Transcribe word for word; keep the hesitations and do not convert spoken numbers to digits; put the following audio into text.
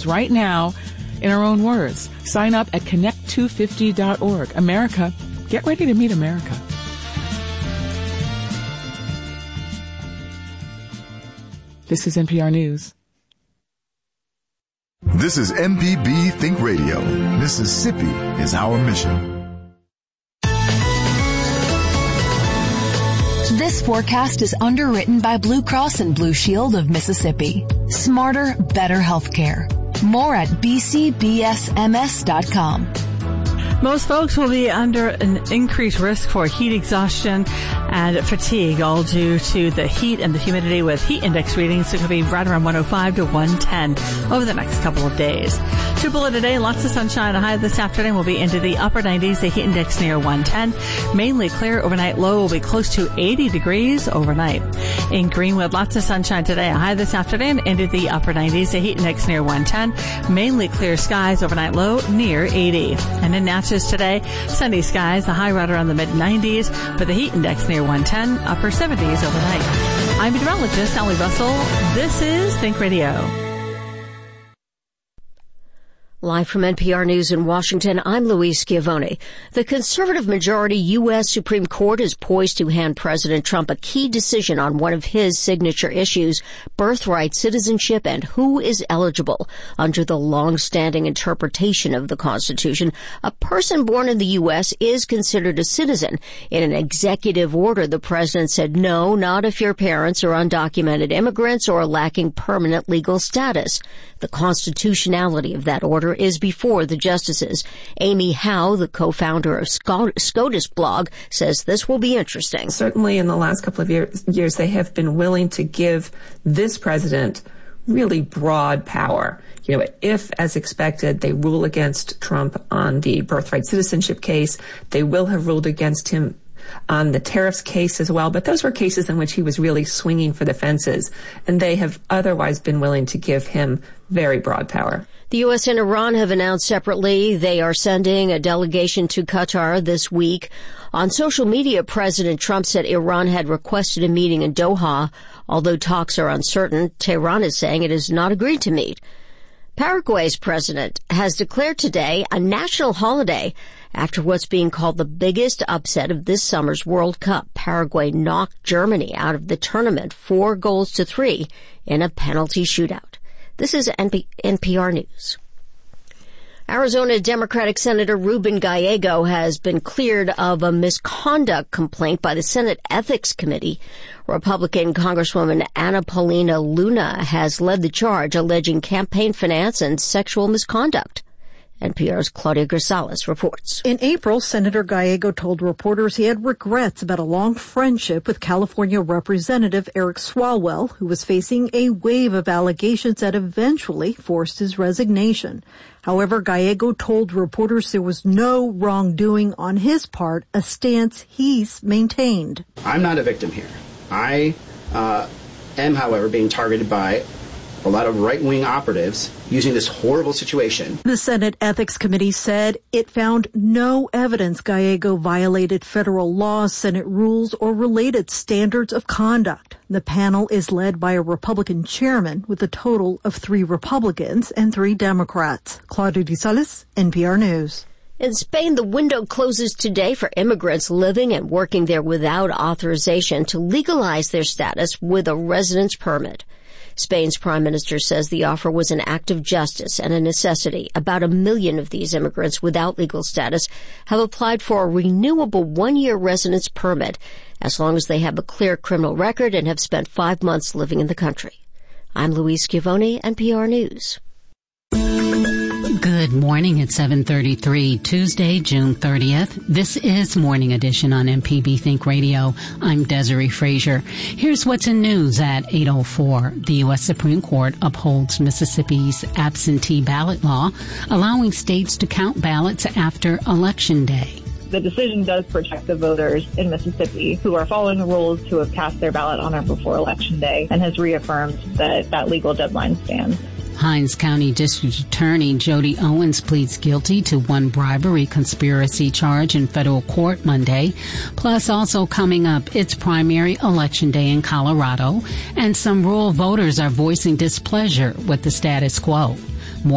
right now in our own words. Sign up at connect two fifty dot org. America, get ready to meet America. This is N P R News. This is M P B Think Radio. Mississippi is our mission. This forecast is underwritten by Blue Cross and Blue Shield of Mississippi. Smarter, better healthcare. More at b c b s m s dot com. Most folks will be under an increased risk for heat exhaustion and fatigue, all due to the heat and the humidity, with heat index readings that could be right around one oh five to one ten over the next couple of days. Too below today, lots of sunshine. A high this afternoon will be into the upper nineties. The heat index near one ten. Mainly clear. Overnight low will be close to eighty degrees overnight. In Greenwood, lots of sunshine today. A high this afternoon into the upper nineties. The heat index near one ten. Mainly clear skies. Overnight low near eighty. And in Natchez today, sunny skies. The high right around the mid nineties, but the heat index near one ten. Upper seventies overnight. I'm meteorologist Sally Russell. This is Think Radio. Live from N P R News in Washington, I'm Louise Schiavone. The conservative majority U S Supreme Court is poised to hand President Trump a key decision on one of his signature issues, birthright citizenship and who is eligible. Under the long-standing interpretation of the Constitution, a person born in the U S is considered a citizen. In an executive order, the president said, no, not if your parents are undocumented immigrants or lacking permanent legal status. The constitutionality of that order is before the justices. Amy Howe, the co-founder of SCOTUS blog, says this will be interesting. Certainly in the last couple of years, years, they have been willing to give this president really broad power. You know, if, as expected, they rule against Trump on the birthright citizenship case, they will have ruled against him on the tariffs case as well, but those were cases in which he was really swinging for the fences, and they have otherwise been willing to give him very broad power. The U S and Iran have announced separately they are sending a delegation to Qatar this week. On social media, President Trump said Iran had requested a meeting in Doha. Although talks are uncertain, Tehran is saying it has not agreed to meet. Paraguay's president has declared today a national holiday after what's being called the biggest upset of this summer's World Cup. Paraguay knocked Germany out of the tournament four goals to three in a penalty shootout. This is N P R News. Arizona Democratic Senator Ruben Gallego has been cleared of a misconduct complaint by the Senate Ethics Committee. Republican Congresswoman Anna Paulina Luna has led the charge, alleging campaign finance and sexual misconduct. N P R's Claudia Grisales reports. In April, Senator Gallego told reporters he had regrets about a long friendship with California Representative Eric Swalwell, who was facing a wave of allegations that eventually forced his resignation. However, Gallego told reporters there was no wrongdoing on his part, a stance he's maintained. I'm not a victim here. I uh, am, however, being targeted by a lot of right-wing operatives using this horrible situation. The Senate Ethics Committee said it found no evidence Gallego violated federal laws, Senate rules, or related standards of conduct. The panel is led by a Republican chairman with a total of three Republicans and three Democrats. Claudia Grisales, N P R News. In Spain, the window closes today for immigrants living and working there without authorization to legalize their status with a residence permit. Spain's prime minister says the offer was an act of justice and a necessity. About a million of these immigrants without legal status have applied for a renewable one-year residence permit as long as they have a clear criminal record and have spent five months living in the country. I'm Louise Schiavone, N P R News. Good morning at seven thirty-three, Tuesday, June thirtieth. This is Morning Edition on M P B Think Radio. I'm Desiree Frazier. Here's what's in news at eight oh four. The U S Supreme Court upholds Mississippi's absentee ballot law, allowing states to count ballots after Election Day. The decision does protect the voters in Mississippi who are following the rules to have cast their ballot on or before Election Day, and has reaffirmed that that legal deadline stands. Hinds County District Attorney Jody Owens pleads guilty to one bribery conspiracy charge in federal court Monday. Plus, also coming up, it's primary election day in Colorado, and some rural voters are voicing displeasure with the status quo.